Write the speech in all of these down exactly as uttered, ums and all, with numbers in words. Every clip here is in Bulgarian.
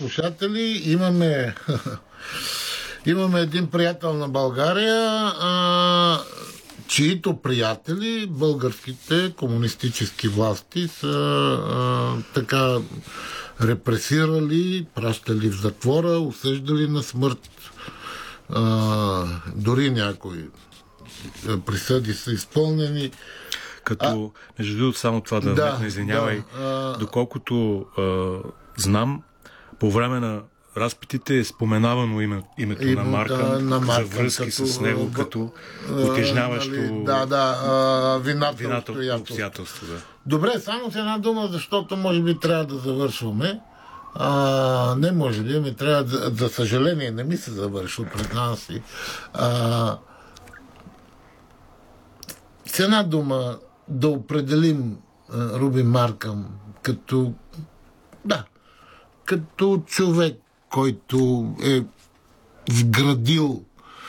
слушатели, имаме имаме един приятел на България, а, чието приятели, българските комунистически власти са а, така репресирали, пращали в затвора, осъждали на смърт. А, дори някои присъди са изпълнени. Като, а, между другото, само това да, да не извинявай, да, а... доколкото а, знам, по време на разпитите е споменавано име, името и, на Маркън, да, за връзки като, с него, като утежняващо нали, да, да, вината обстоятелство. Да. Добре, само с една дума, защото може би трябва да завършваме. А, не може би, ми трябва, за, за съжаление, не ми се завършва пред нас си. А, с една дума да определим а, Руби Маркън като да, като човек, който е вградил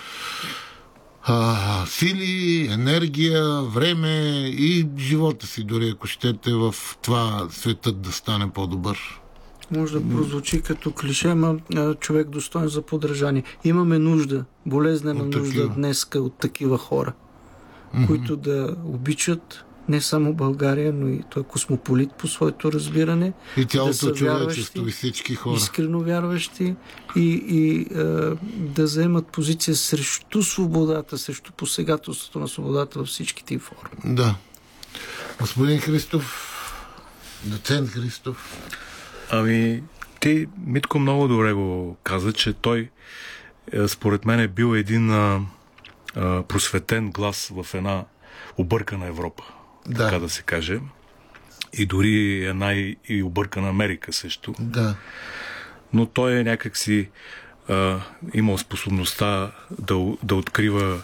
а, сили, енергия, време и живота си, дори ако щете, в това светът да стане по-добър. Може да прозвучи като клише, ама човек достоен за подражание. Имаме нужда, болезнена нужда днеска от такива хора, mm-hmm. които да обичат не само България, но и той е космополит по своето разбиране. И цялото да човечество, и всички хора. Искрено вярващи и, и е, да заемат позиция срещу свободата, срещу посегателството на свободата във всичките форми. Да. Господин Христов, доцент Христов. Ами, ти, Митко, много добре го каза, че той, според мен, е бил един а, а, просветен глас в една объркана Европа, да. Така да се каже. И дори една и, и объркана Америка също. Да. Но той е някакси а, имал способността да, да открива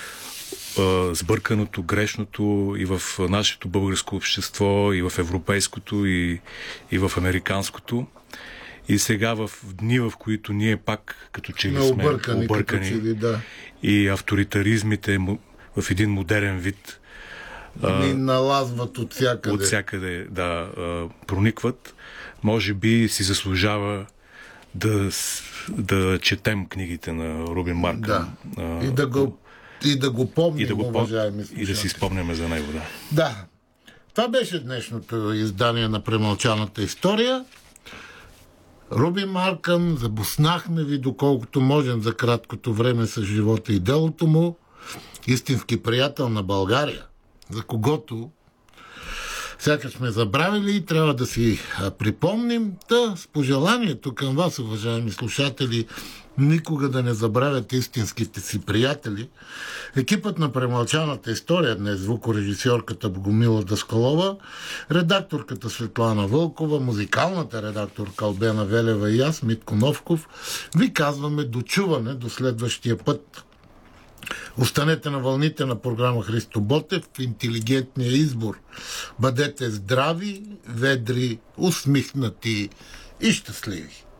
а, сбърканото, грешното и в нашето българско общество, и в европейското, и, и в американското. И сега в дни, в които ние пак като че ли сме объркани, объркани че ли, да. И авторитаризмите в един модерен вид ни налазват от всякъде. От всякъде, да, проникват. Може би си заслужава да, да четем книгите на Рубин Маркън. Да. И да го, и да го помним, и да, го уважаеми слушатели. И да си спомняме за него, да. Да. Това беше днешното издание на Премълчаната история. Рубин Маркън, забуснахме ви доколкото можем за краткото време с живота и делото му. Истински приятел на България, за когото сякаш сме забравили и трябва да си припомним. Та, с пожеланието към вас, уважаеми слушатели, никога да не забравяте истинските си приятели. Екипът на Премълчаната история днес, звукорежисьорката Богомила Даскалова, редакторката Светлана Вълкова, музикалната редакторка Албена Велева и аз, Митко Новков, ви казваме дочуване до следващия път. Останете на вълните на програма Христо Ботев в интелигентния избор. Бъдете здрави, ведри, усмихнати и щастливи.